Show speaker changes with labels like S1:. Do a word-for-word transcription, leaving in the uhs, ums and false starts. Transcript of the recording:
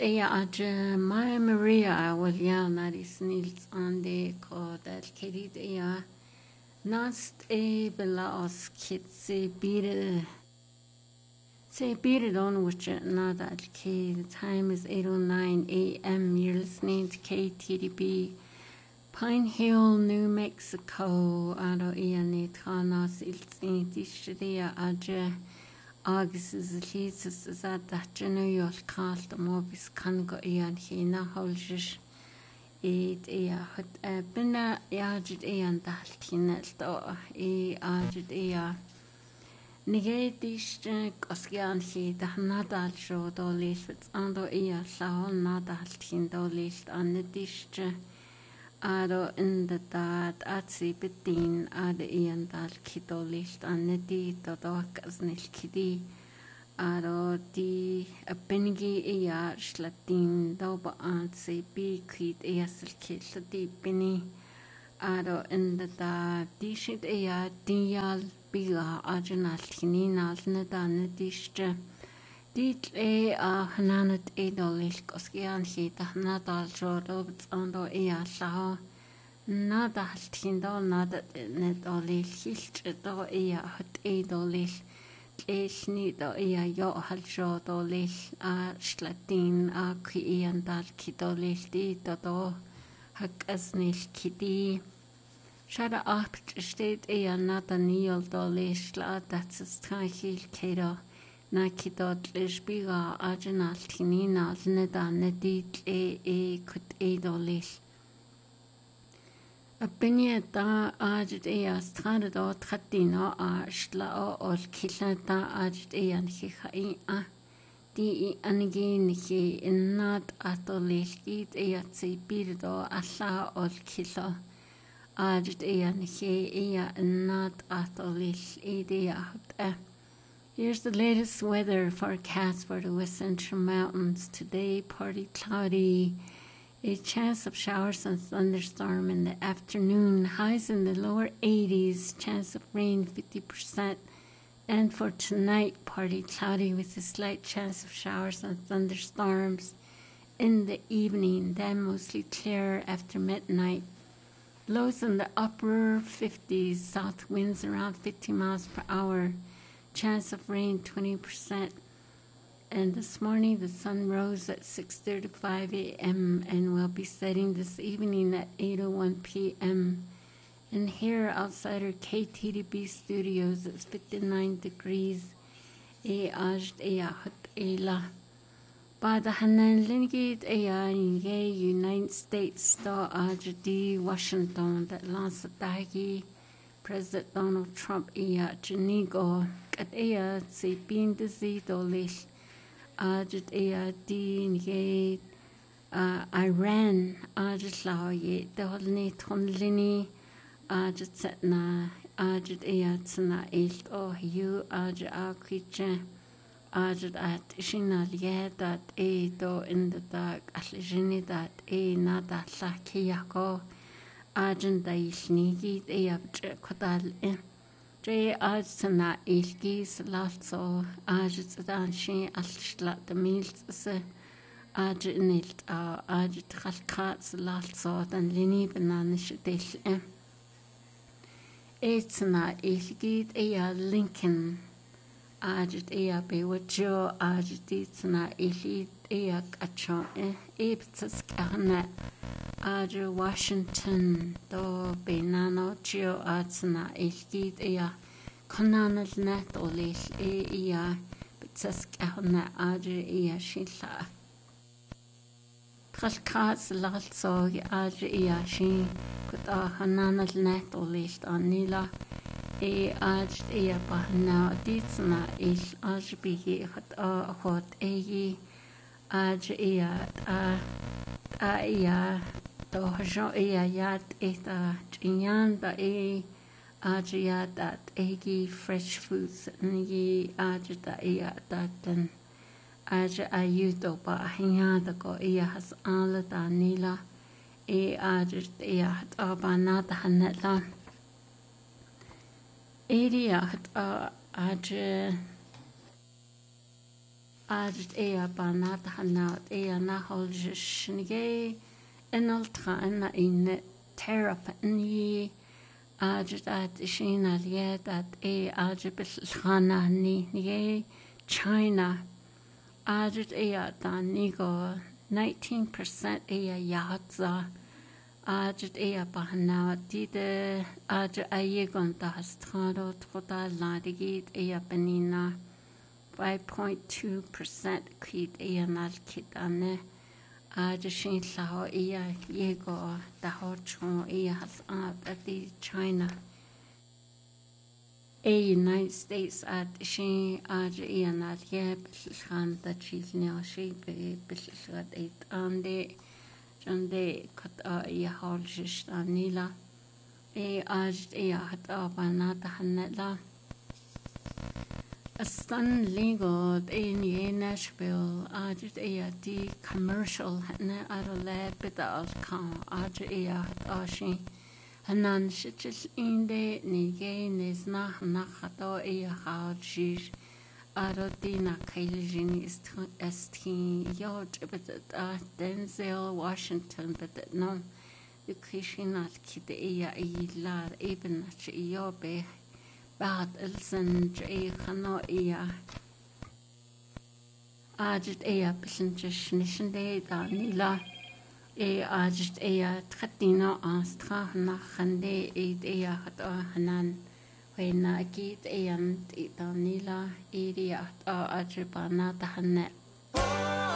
S1: ea aja Maya Maria William Naris Nils on the code that Kedit ea Nast e bela os kit se beat say beat it on which not that K the time is eight oh nine A M. You're listening to K T D B Pine Hill, New Mexico. Aro ea ne tanas ilsing dishria aja Agus is the leads is that that general cast the mobis can go ian hina holjish it ea hut bina yajid ean daltinel do e ajid ea negatish kosgian he the nadal show do lish with ando ea lahol nadal tin do lish anedish Aro in the dad at si betin ad ian dal kido licht anedi do dok as nil kidi Aro di a benigi ea slatin do ba at si bi kid ea silkil di bini Aro in the dad di shit ea dial biga ajanal hininal nedan nedishte Dit e a hananat e dolil koskian hi da nadal jodo ando e a lao nada haltindo nada net dolil hilt do e a hat e dolil Echni do e a yo hal jodo lil a slatin a ki e an dal ki dolil di do do hak as nil kidi Shada acht steht e a nada niol dolil la that's is tahil kedo Na kidot lesbiga ajanal tinina neda nedit e e kut e dolis. A binye da ajit e astrad do tratina a shla o ol killa da ajit e an hicha e a. Di i anigin hi innad atolis git e at se birdo alla ol killa. Ajit e an hi e a innad atolis e de a Here's the latest weather forecast for the West Central Mountains. Today, partly cloudy. A chance of showers and thunderstorm in the afternoon. Highs in the lower eighties. Chance of rain fifty percent. And for tonight, partly cloudy with a slight chance of showers and thunderstorms in the evening. Then mostly clear after midnight. Lows in the upper fifties. South winds around fifty miles per hour. Chance of rain twenty percent. And this morning the sun rose at six thirty-five A M and will be setting this evening at eight oh one P M And here outside our K T D B studios it's fifty-nine degrees. E ajd e ahut e la. By the Hanan Lingit e a United States do ajd Washington that last dagi President Donald Trump ia Janigo kat ia se bin de zi dolish ajit ia din ye Iran ajit lao ye dolni tonlini ajit setna ajit ia tsna ilt oh you ajit akwiche ajit at shinal ye dat e do in the dark alijini dat e nada la kiyako Argent Daishnigi, they have Kodal in J. Artsana Ilgis, Latso, Argit Danshi, Alshlat the Mills, Argit Nilt, Argit Halkats, Latso, and Lini Bananish Dish. Eitzana Ilgid, Ea Lincoln, Argit Ea Bewajo, Argit Itzana Ilgid, Ea Gacho, Ebtas Garnet. Adre Washington do benano geo atsna ilgid ea konanal net olish e ea bitsask ahna adre ea shilla Tralkats lalso adre ea shin kut a hananal net olish anila e adre ea bahna ditsna ish adre bihi hat a hot e adre ea a a ea Do hajo ea yat eta chinyan da e ajia dat egi fresh foods ni ajita ea datan aja ayudo ba hinya da go ea has ala da nila e ajit ea hat abana da hanetla area hat aja ajit ea banat hanat ea nahol jishnige enal traen in terap ni ajit at ishin aliet at e ajit bislhana ni ni China ajit ea danigo nineteen percent ea yatza ajit ea bahana dide ajit ayegon dastrado troda ladigit ea benina five point two percent kid ea nal kitane ajit shin lao ea yego dahochon ea has at the China a United States at she ajit ea nal ye bilhan da chilne she be bilhat eight ande Jande kat a ea holjish anila e ajit ea hat abanata hanela a stan legal in ye Nashville ajit ea di commercial ne arole bidal kan ajit ea hat ashi hanan shichis inde ni ge nisna nahato ea hajish Arodina Kailijini Esti Yod, but Denzel Washington, but no, the Krishinat Kidea Ilar Eben Yobe, Bad Elsen J. Hano Ea Ajit Ea Pissenjish Nishende Danila E Ajit Ea Tratino Astra Nachande Ed Ea Hato Hanan. When I get a and it on Nila, idiot or Ajibana, the Hanet.